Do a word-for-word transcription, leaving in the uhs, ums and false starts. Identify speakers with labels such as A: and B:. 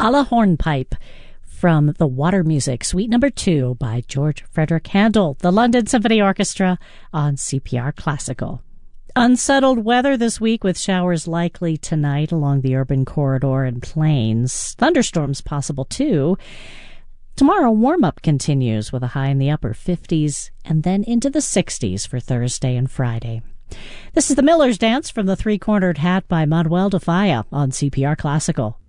A: A la Hornpipe from the Water Music, Suite Number Two by George Frederick Handel, the London Symphony Orchestra on C P R Classical. Unsettled weather this week with showers likely tonight along the urban corridor and plains. Thunderstorms possible too. Tomorrow, warm-up continues with a high in the upper fifties and then into the sixties for Thursday and Friday. This is the Miller's Dance from the Three-Cornered Hat by Manuel de Falla on C P R Classical.